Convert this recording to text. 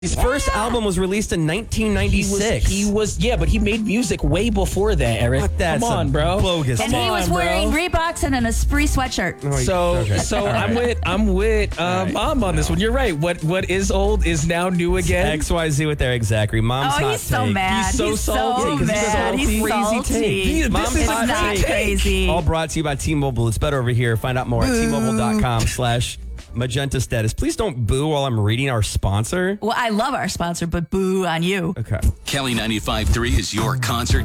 His first album was released in 1996. But he made music way before that, Eric. What? That's Come on, bro. bogus. And he was wearing Reeboks and an Esprit sweatshirt. So I'm with Mom on this one. You're right. What is old is now new again. XYZ with Eric Zachary. Mom's hot He's so take. mad. He's so salty. So mad. He's Crazy salty. take. Mom's It's hot not take. crazy. All brought to you by T-Mobile. It's better over here. Find out more at T-Mobile.com/magenta status. Please don't boo while I'm reading our sponsor. Well, I love our sponsor, but boo on you. Okay. Kelly 95.3 is your concert